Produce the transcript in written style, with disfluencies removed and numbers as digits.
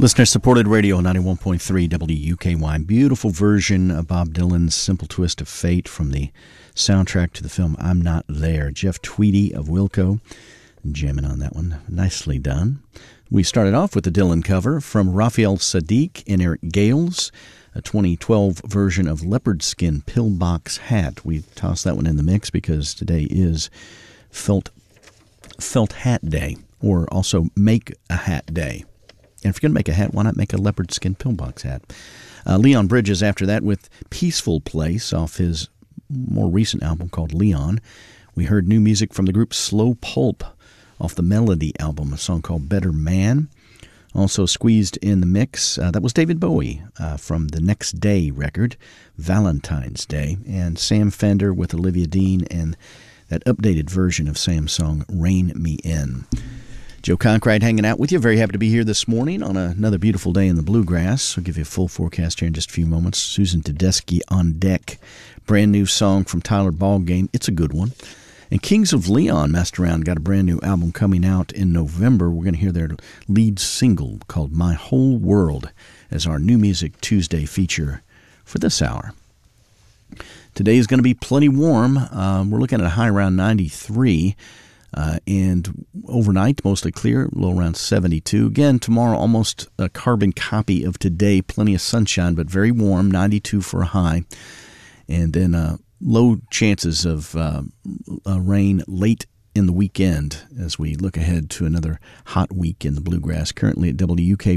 Listener-supported radio, 91.3 WUKY. Beautiful version of Bob Dylan's Simple Twist of Fate from the soundtrack to the film I'm Not There. Jeff Tweedy of Wilco jamming on that one. Nicely done. We started off with the Dylan cover from Raphael Saadiq and Eric Gales, a 2012 version of Leopard Skin Pillbox Hat. We tossed that one in the mix because today is Felt Hat Day, or also Make a Hat Day. And if you're going to make a hat, why not make a leopard skin pillbox hat? Leon Bridges after that with Peaceful Place off his more recent album called Leon. We heard new music from the group Slow Pulp off the Melody album, a song called Better Man. Also squeezed in the mix, that was David Bowie from the Next Day record, Valentine's Day, and Sam Fender with Olivia Dean and that updated version of Sam's song, Rein Me In. Joe Conkright hanging out with you. Very happy to be here this morning on another beautiful day in the bluegrass. I'll give you a full forecast here in just a few moments. Susan Tedeschi on deck. Brand new song from Tyler Ballgame. It's a good one. And Kings of Leon messed around. Got a brand new album coming out in November. We're going to hear their lead single called My Whole World as our New Music Tuesday feature for this hour. Today is going to be plenty warm. We're looking at a high around 93. And overnight, mostly clear, low around 72. Again, tomorrow, almost a carbon copy of today. Plenty of sunshine, but very warm, 92 for a high. And then low chances of rain late in the weekend as we look ahead to another hot week in the bluegrass. Currently at WUK